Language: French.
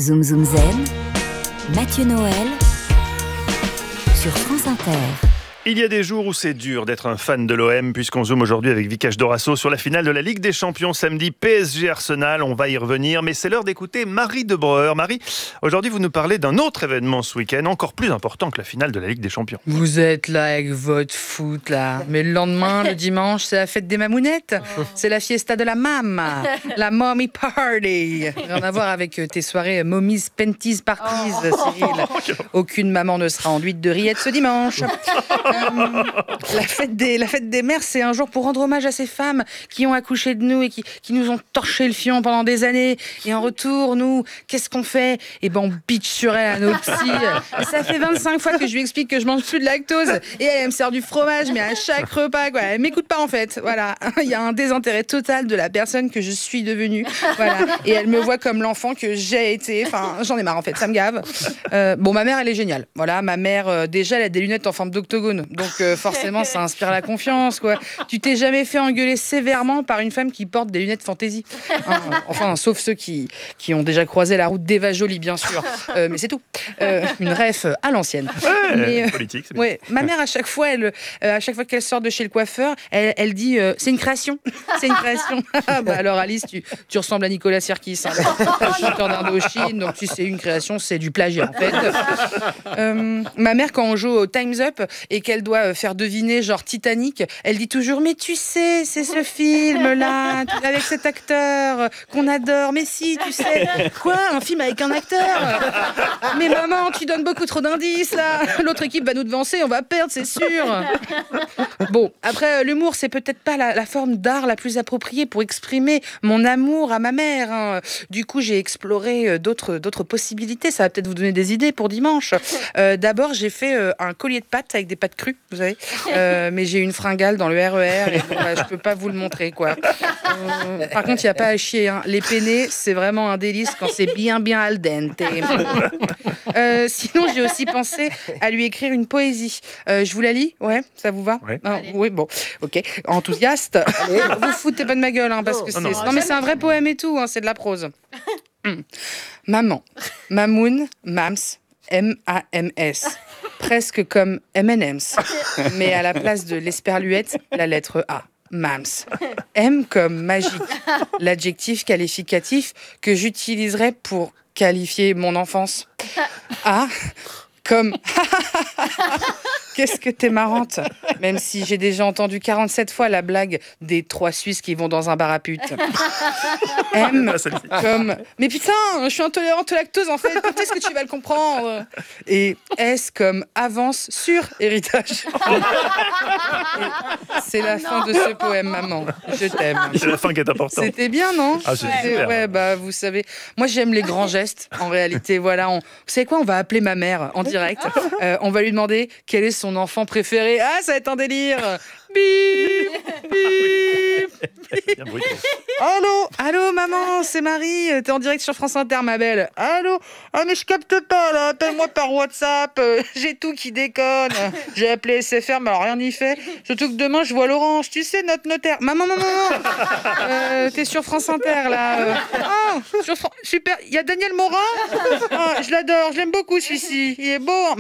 Zoom Zoom Zen, Mathieu Noël sur France Inter. Il y a des jours où c'est dur d'être un fan de l'OM, puisqu'on zoome aujourd'hui avec Vikash Dorasso sur la finale de la Ligue des Champions samedi, PSG Arsenal. On va y revenir, mais c'est l'heure d'écouter Marie de Breuer. Marie, aujourd'hui vous nous parlez d'un autre événement ce week-end, encore plus important que la finale de la Ligue des Champions. Vous êtes là avec votre foot là, mais le lendemain, le dimanche, c'est la fête des mamounettes. C'est la fiesta de la mama, la mommy party. Rien à voir avec tes soirées mommies panties parties, Cyril. Aucune maman ne sera enduite de rillettes ce dimanche. La fête des mères, c'est un jour pour rendre hommage à ces femmes qui ont accouché de nous et qui nous ont torché le fion pendant des années. Et en retour, nous, qu'est-ce qu'on fait ? Eh ben, on bitch sur elle à nos petits. Ça fait 25 fois que je lui explique que je mange plus de lactose. Et elle me sert du fromage, mais à chaque repas, quoi. Elle m'écoute pas, en fait. Voilà. Il y a un désintérêt total de la personne que je suis devenue. Voilà. Et elle me voit comme l'enfant que j'ai été. Enfin, j'en ai marre, en fait. Ça me gave. Bon, ma mère, elle est géniale. Voilà. Ma mère, déjà, elle a des lunettes en forme d'octogone. Donc forcément, ça inspire la confiance, quoi. Tu t'es jamais fait engueuler sévèrement par une femme qui porte des lunettes fantaisie, hein, enfin, sauf ceux qui ont déjà croisé la route d'Eva Jolie, bien sûr. Mais c'est tout. Une ref à l'ancienne. Politique, c'est bien. Ouais, ma mère, à chaque fois qu'elle sort de chez le coiffeur, elle dit c'est une création. C'est une création. Bah, alors Alice, tu ressembles à Nicolas Sirkis, hein, le chanteur d'Indochine. Donc si c'est une création, c'est du plagiat, en fait. Ma mère, quand on joue au Time's Up et qu'elle doit faire deviner genre Titanic, elle dit toujours mais tu sais, c'est ce film là avec cet acteur qu'on adore. Mais si, tu sais quoi, un film avec un acteur. Mais maman, tu donnes beaucoup trop d'indices là. L'autre équipe va nous devancer, on va perdre, c'est sûr. Bon, après l'humour, c'est peut-être pas la forme d'art la plus appropriée pour exprimer mon amour à ma mère, hein. Du coup, j'ai exploré d'autres possibilités. Ça va peut-être vous donner des idées pour dimanche. D'abord, j'ai fait un collier de pâtes avec des pâtes crues, vous savez. Mais j'ai une fringale dans le RER et bon, bah, je peux pas vous le montrer, quoi. Par contre, il n'y a pas à chier, hein. Les penne, c'est vraiment un délice quand c'est bien al dente. Sinon, j'ai aussi pensé à lui écrire une poésie. Je vous la lis ? Ouais, ça vous va ? Ouais. Oui, bon, ok. Enthousiaste. Allez, vous foutez pas de ma gueule, hein, parce que c'est... Non, mais c'est un vrai poème et tout, hein, c'est de la prose. Maman, mamoun, mams, M-A-M-S. Presque comme M&M's, mais à la place de l'esperluette, la lettre A. Mams. M comme magique, l'adjectif qualificatif que j'utiliserais pour qualifier mon enfance. A comme qu'est-ce que t'es marrante, même si j'ai déjà entendu 47 fois la blague des 3 Suisses qui vont dans un bar à pute. M comme mais putain, je suis intolérante au lactose en fait, quand est-ce que tu vas le comprendre? Et S comme avance sur héritage. C'est la fin de ce poème, maman. Je t'aime. C'est la fin qui est importante. C'était bien, non? Ah, c'est super. Ouais, bah vous savez, moi j'aime les grands gestes. En réalité, voilà, vous savez quoi? On va appeler ma mère en direct. On va lui demander quel est son enfant préféré. Ah, ça va être un délire. Bip, bip. Bien bruité. Allô, maman, c'est Marie. T'es en direct sur France Inter, ma belle. Allô? Ah, mais je capte pas, là. Appelle-moi par WhatsApp. J'ai tout qui déconne. J'ai appelé SFR, mais alors rien n'y fait. Surtout que demain, je vois l'orange. Tu sais, notre notaire. Maman. T'es sur France Inter, là. Super. Il y a Daniel Morin. Ah, je l'adore. Je l'aime beaucoup, celui-ci. Il est beau.